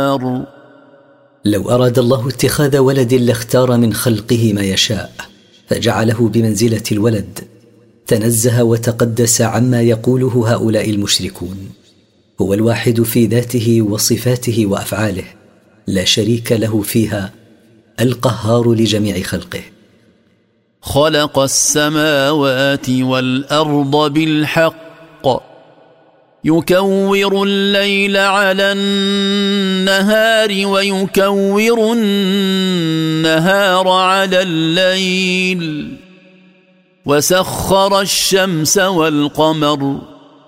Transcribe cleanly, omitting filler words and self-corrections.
والقمر. لو أراد الله اتخاذ ولد لاختار من خلقه ما يشاء، فجعله بمنزلة الولد، تنزه وتقدس عما يقوله هؤلاء المشركون. هو الواحد في ذاته وصفاته وأفعاله، لا شريك له فيها، القهار لجميع خلقه. خلق السماوات والأرض بالحق يكور الليل على النهار ويكور النهار على الليل وسخر الشمس والقمر